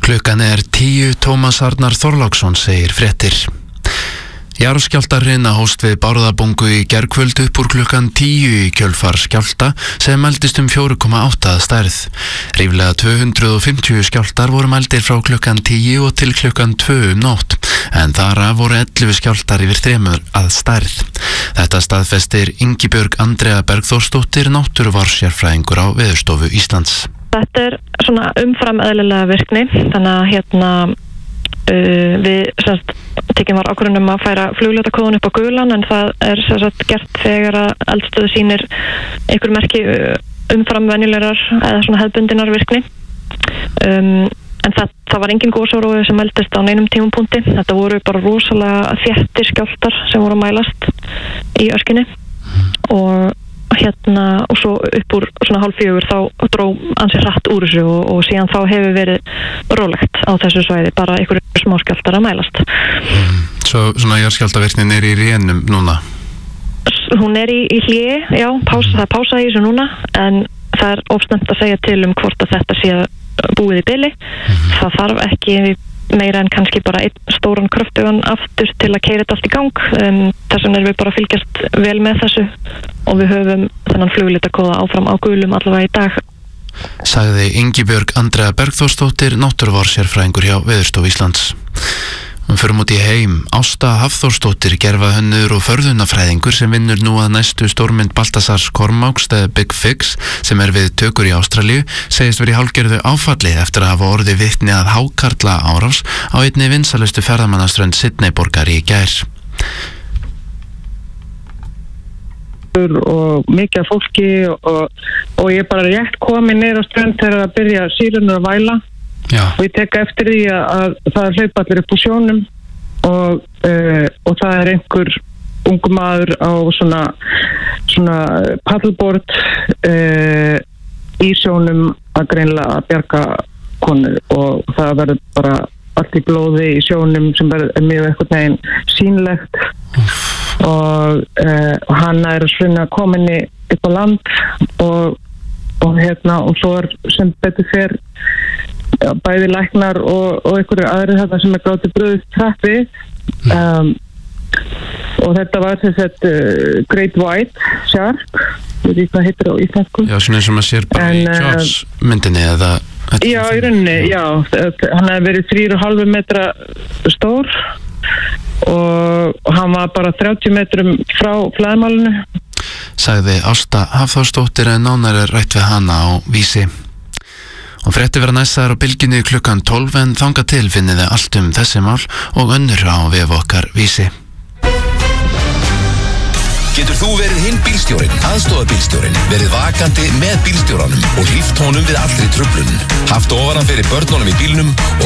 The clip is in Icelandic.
Klukkan 10, Tómas Arnar Þorláksson segir fréttir. Jarðskjálftahrina hófst við Bárðarbungu í gærkvöld upp úr klukkan 10 í kjölfar skjálfta sem mældist 4,8 að stærð. Ríflega 250 skjálftar voru mældir frá klukkan 10 og til klukkan 2 nótt, en þar af voru 11 skjálftar yfir 3 að stærð. Þetta staðfestir Ingibjörg Andrea Bergþórsdóttir, náttúruvársérfræðingur á Veðurstofu Íslands. Þetta svona umfram eðlilega virkni, þannig að við tekinn var ákvörðun að færa flugljótakóðun upp á gulan, en það gert þegar að eldstöð sýnir einhver merki umfram venjulegar eða svona hefðbundinnar virkni. En það var engin gosórói sem mældist á neinum tímapunkti. Þetta voru bara rosalega þéttir skjálftar sem voru að mælast í öskunni og svo upp úr svona 3:30 þá dró ansi hratt úr þessu og síðan þá hefur verið rólegt á þessu svæði, bara einhverjum smá skjálftar að mælast. Svo svona jarðskjálftavirknin í rénum núna? Hún í hléi, já, það er pása í þessu núna, en það er ofsnemt að segja til hvort að þetta sé búið í bili. Það þarf ekki meira en kannski bara einn stóran kröftugan aftur til að keyra þetta allt í gang. Þess vegna erum við bara að fylgjast vel með þessu og við höfum þennan flugljótakóða áfram á gulum allavega í dag. Sagði Ingibjörg Andrea Bergþórsdóttir, náttúruvársérfræðingur hjá Veðurstofu Íslands. Förum út í heim. Ásta Hafþórsdóttir, gervahönnuður og förðunafræðingur sem vinnur nú að næstu stórmynd Baltasars Kormáks, The Big Fix, sem við tökur í Ástralíu, segist verið í hálfgerðu áfalli eftir að hafa orðið vitni að hákarla árás á einni vinsælustu ferðamannaströnd Sydney-borgar í gær. Og mikið af fólki og ég bara rétt komin niður á strönd þegar að byrja sírenur að væla. Já. Og ég tek eftir því að það hlaupa allir upp úr sjónum og það einhver ungu maður á svona paddleboard í sjónum að greinilega að bjarga konu og það verður bara allt í blóði í sjónum sem er mjög eitthvað neginn sýnilegt og hann að svona kominni upp á land og svo sem betur fer bæði læknar og einhverju aðri þetta sem gráti bröðið trætt við og þetta var Great White Shark, veit ég hvað heitir á íslensku. Já, svona eins og maður sér bara í Jaws myndinni eða... Já, í rauninni, já. Hann hefði verið 3,5 metra stór og hann var bara 30 metrum frá flæðmálinu. Sagði Ásta Hafþórsdóttir, en nánar rætt við hana á Vísi. Og fréttir verða næstaðar á bylgjunni klukkan 12, en þangað til finnið þið allt þessi mál og önnur á vef okkar Vísi. Getur þú verið hinn bílstjórinn, aðstoðarbílstjórinn, verið vakandi með bílstjóranum og hlíft honum við allri truflun, haft ofan fyrir börnunum í bílnum og